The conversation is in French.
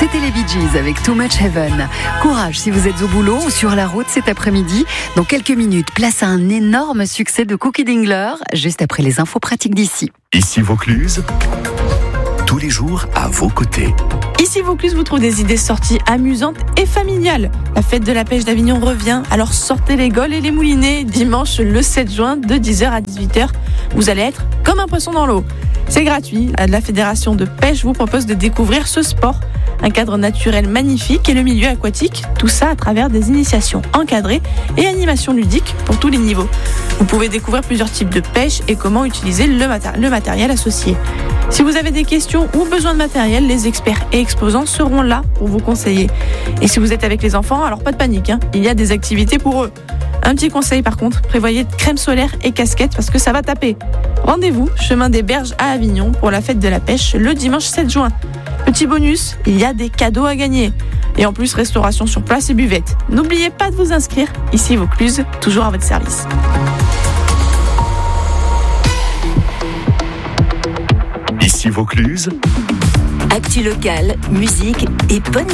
C'était les Bee Gees avec Too Much Heaven. Courage si vous êtes au boulot ou sur la route cet après-midi. Dans quelques minutes, place à un énorme succès de Cookie Dingler, juste après les infos pratiques d'ici. Ici Vaucluse, tous les jours à vos côtés. Ici Vaucluse vous trouve des idées sorties amusantes et familiales. La fête de la pêche d'Avignon revient, alors sortez les goles et les moulinets. Dimanche le 7 juin de 10h à 18h, vous allez être comme un poisson dans l'eau. C'est gratuit. La Fédération de pêche vous propose de découvrir ce sport. Un cadre naturel magnifique et le milieu aquatique, tout ça à travers des initiations encadrées et animations ludiques pour tous les niveaux. Vous pouvez découvrir plusieurs types de pêche et comment utiliser le matériel associé. Si vous avez des questions ou besoin de matériel, les experts et exposants seront là pour vous conseiller. Et si vous êtes avec les enfants, alors pas de panique, il y a des activités pour eux. Un petit conseil par contre, prévoyez crème solaire et casquette parce que ça va taper. Rendez-vous, chemin des Berges à Avignon pour la fête de la pêche le dimanche 7 juin. Petit bonus, il y a des cadeaux à gagner. Et en plus, restauration sur place et buvette. N'oubliez pas de vous inscrire. Ici Vaucluse, toujours à votre service. Ici Vaucluse. Actu locale, musique et bonne